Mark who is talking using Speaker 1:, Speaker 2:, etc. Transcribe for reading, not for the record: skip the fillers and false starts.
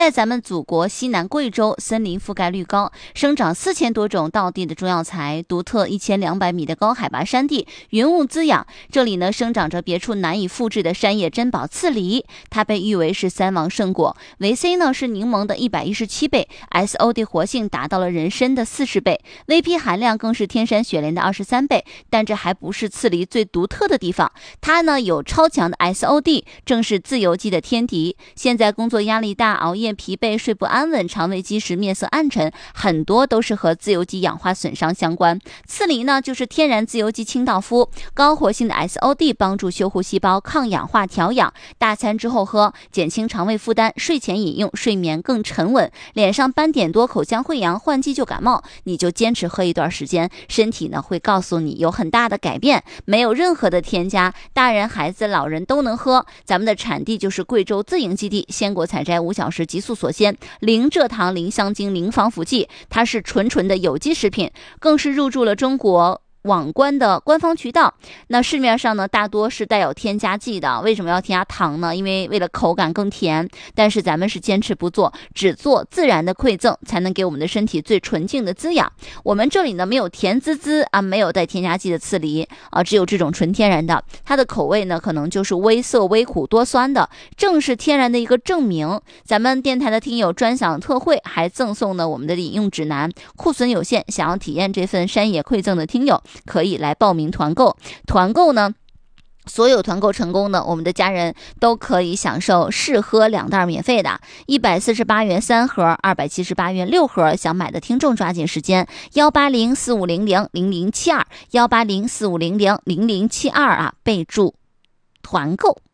Speaker 1: 在咱们祖国西南贵州，森林覆盖率高，生长4000多种道地的中药材，独特1200米的高海拔山地，云雾滋养。这里呢，生长着别处难以复制的山野珍宝刺梨，它被誉为是3王圣果。维 C 呢是柠檬的117倍 ，SOD 活性达到了人参的40倍 ，VP 含量更是天山雪莲的23倍。但这还不是刺梨最独特的地方，它呢有超强的 SOD， 正是自由基的天敌。现在工作压力大，熬夜疲惫，睡不安稳，肠胃积食，面色暗沉，很多都是和自由基氧化损伤相关。刺梨呢，就是天然自由基清道夫，高活性的 SOD 帮助修护细胞，抗氧化调养。大餐之后喝，减轻肠胃负担；睡前饮用，睡眠更沉稳。脸上斑点多，口腔溃疡，换季就感冒，你就坚持喝一段时间，身体呢会告诉你有很大的改变，没有任何的添加，大人、孩子、老人都能喝。咱们的产地就是贵州自营基地，鲜果采摘5小时，急速锁鲜，零蔗糖、零香精、零防腐剂，它是纯的有机食品，更是入驻了中国网关的官方渠道。那市面上呢，大多是带有添加剂的。为什么要添加糖呢？因为为了口感更甜。但是咱们是坚持不做，只做自然的馈赠，才能给我们的身体最纯净的滋养。我们这里呢，没有甜滋滋啊，没有带添加剂的刺梨啊，只有这种纯天然的。它的口味呢，可能就是微涩、微苦、多酸的，正是天然的一个证明。咱们电台的听友专享特惠，还赠送呢我们的饮用指南。库存有限，想要体验这份山野馈赠的听友，可以来报名团购。团购呢，所有团购成功的，我们的家人都可以享受试喝2袋免费的，148元3盒，278元6盒。想买的听众抓紧时间，18045000072，18045000072啊，备注团购。